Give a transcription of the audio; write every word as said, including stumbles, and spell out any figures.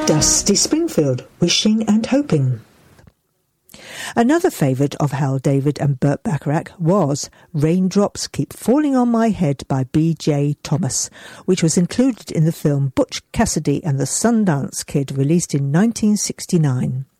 Dusty Springfield, Wishing and Hoping. Another favourite of Hal David and Burt Bacharach was Raindrops Keep Falling on My Head by B J Thomas, which was included in the film Butch Cassidy and the Sundance Kid, released in nineteen sixty-nine.